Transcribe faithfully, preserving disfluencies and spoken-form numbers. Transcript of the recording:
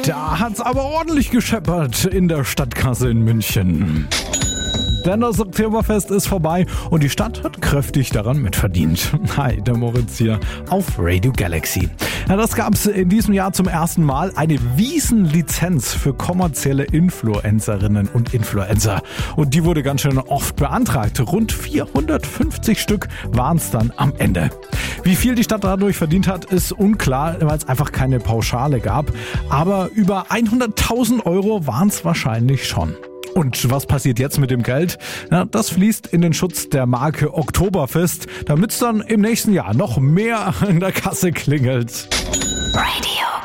Da hat's aber ordentlich gescheppert in der Stadtkasse in München. Denn das Oktoberfest ist vorbei und die Stadt hat kräftig daran mitverdient. Hi, der Moritz hier auf Radio Galaxy. Ja, das gab's in diesem Jahr zum ersten Mal, eine Wiesenlizenz für kommerzielle Influencerinnen und Influencer. Und die wurde ganz schön oft beantragt. Rund vierhundertfünfzig Stück waren's dann am Ende. Wie viel die Stadt dadurch verdient hat, ist unklar, weil es einfach keine Pauschale gab. Aber über hunderttausend Euro waren's wahrscheinlich schon. Und was passiert jetzt mit dem Geld? Na, das fließt in den Schutz der Marke Oktoberfest, damit es dann im nächsten Jahr noch mehr in der Kasse klingelt. Radio